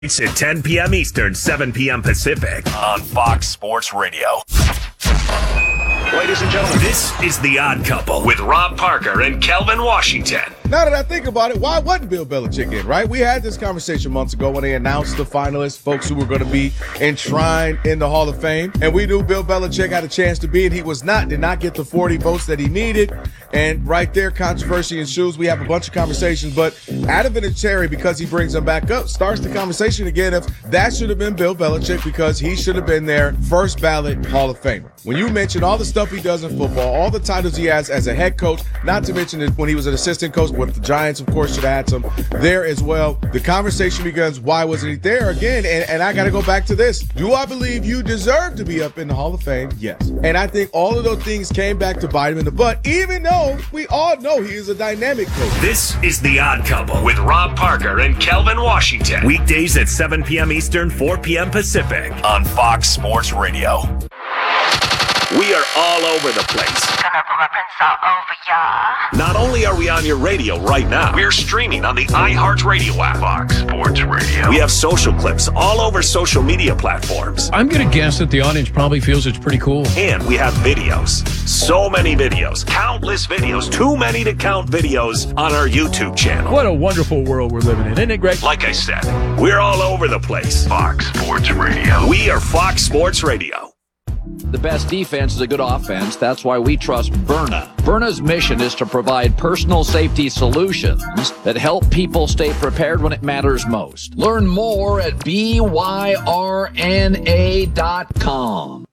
It's at 10 p.m. Eastern, 7 p.m. Pacific on Fox Sports Radio. Ladies and gentlemen, this is The Odd Couple with Rob Parker and Kelvin Washington. Now that I think about it, why wasn't Bill Belichick in, right? We had this conversation months ago when they announced the finalists, folks who were going to be enshrined in the Hall of Fame. And we knew Bill Belichick had a chance to be, and he was not, did not get the 40 votes that he needed. And right there, controversy ensues. We have a bunch of conversations, but Adam Vinatieri, because he brings them back up, starts the conversation again of that should have been Bill Belichick because he should have been there, first ballot Hall of Famer. When you mention all the stuff he does in football, all the titles he has as a head coach, not to mention that when he was an assistant coach with the Giants, of course, should have had some there as well. The conversation begins, why wasn't he there again? And I got to go back to this. Do I believe you deserve to be up in the Hall of Fame? Yes. And I think all of those things came back to bite him in the butt, even though we all know he is a dynamic coach. This is The Odd Couple with Rob Parker and Kelvin Washington. Weekdays at 7 p.m. Eastern, 4 p.m. Pacific on Fox Sports Radio. We are all over the place. Gonna put my prints all over y'all. Not only are we on your radio right now, we're streaming on the iHeartRadio app. Fox Sports Radio. We have social clips all over social media platforms. I'm going to guess that the audience probably feels it's pretty cool. And we have videos. So many videos. Countless videos. Too many to count videos on our YouTube channel. What a wonderful world we're living in. Isn't it great? Like I said, we're all over the place. Fox Sports Radio. We are Fox Sports Radio. The best defense is a good offense. That's why we trust Byrna. Byrna's mission is to provide personal safety solutions that help people stay prepared when it matters most. Learn more at byrna.com.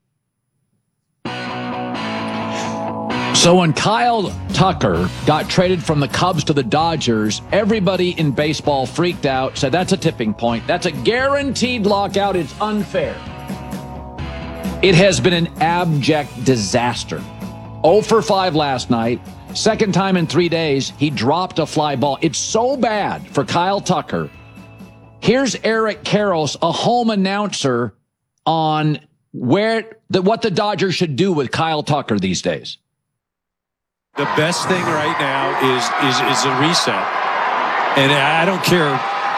So when Kyle Tucker got traded from the Cubs to the Dodgers, everybody in baseball freaked out, said that's a tipping point. That's a guaranteed lockout. It's unfair. It has been an abject disaster. 0 for 5 last night. Second time in 3 days, he dropped a fly ball. It's so bad for Kyle Tucker. Here's Eric Karros, a home announcer, on what the Dodgers should do with Kyle Tucker these days. The best thing right now is a reset. And I don't care.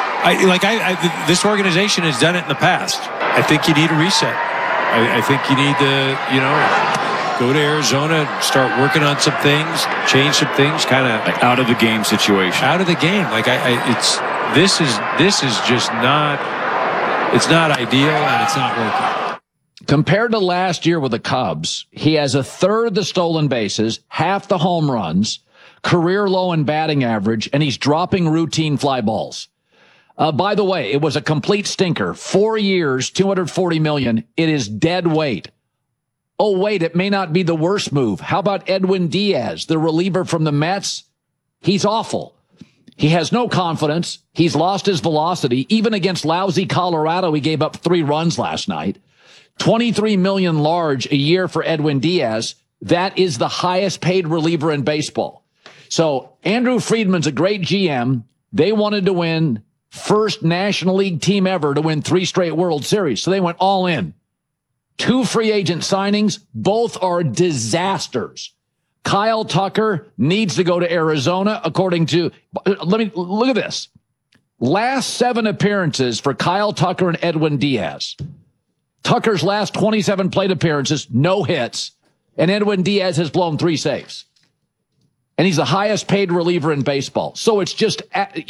This organization has done it in the past. I think you need a reset. I think you need to, go to Arizona, start working on some things, change some things, kind of like out of the game situation. Out of the game. This is just not, it's not ideal and it's not working. Compared to last year with the Cubs, he has a third the stolen bases, half the home runs, career low in batting average, and he's dropping routine fly balls. By the way, it was a complete stinker. 4 years, $240 million. It is dead weight. Oh, wait, it may not be the worst move. How about Edwin Diaz, the reliever from the Mets? He's awful. He has no confidence. He's lost his velocity. Even against lousy Colorado, he gave up 3 runs last night. $23 million large a year for Edwin Diaz. That is the highest paid reliever in baseball. So Andrew Friedman's a great GM. They wanted to win. First National League team ever to win 3 straight World Series. So they went all in. 2 free agent signings. Both are disasters. Kyle Tucker needs to go to Arizona, according to, look at this. Last 7 appearances for Kyle Tucker and Edwin Diaz. Tucker's last 27 plate appearances, no hits. And Edwin Diaz has blown 3 saves. And he's the highest paid reliever in baseball. So it's just,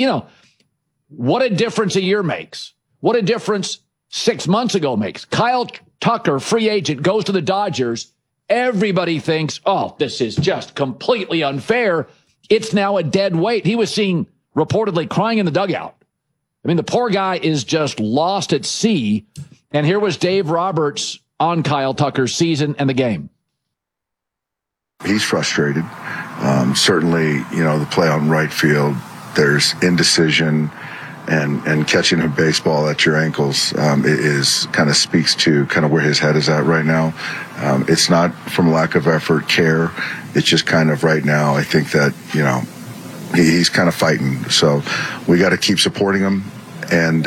what a difference a year makes. What a difference 6 months ago makes. Kyle Tucker, free agent, goes to the Dodgers. Everybody thinks, oh, this is just completely unfair. It's now a dead weight. He was seen reportedly crying in the dugout. I mean, the poor guy is just lost at sea. And here was Dave Roberts on Kyle Tucker's season and the game. He's frustrated. Certainly, the play on right field, there's indecision. And catching a baseball at your ankles is kind of speaks to kind of where his head is at right now. It's not from lack of effort, care. It's just kind of right now. I think that he's kind of fighting. So we got to keep supporting him, and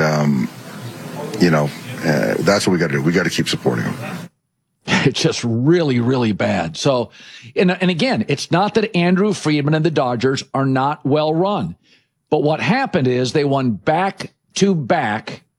that's what we got to do. We got to keep supporting him. It's just really, really bad. So, and again, it's not that Andrew Friedman and the Dodgers are not well run. But what happened is they won back-to-back